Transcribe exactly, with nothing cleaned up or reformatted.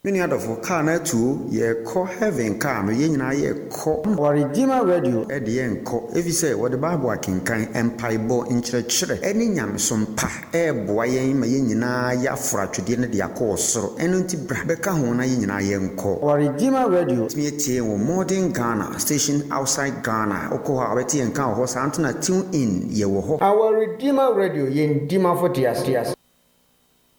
Many other for car na two ye call heaven car no ye nyina ye call our Redeemer Radio e de enko if you say what the Bible akenkan empire bo nkyerɛkyerɛ ɛne nyamesom pa e boa yɛn ma ye nyina ya fra twede ne de akɔ soro ɛno nti bra bɛka ho na ye nyina ye enko our Redeemer Radio me tie wo modern Ghana station outside Ghana okɔ ha bɛtie enka ho sa antena tune in ye wo ho our Redeemer Radio ye ndima for tias tias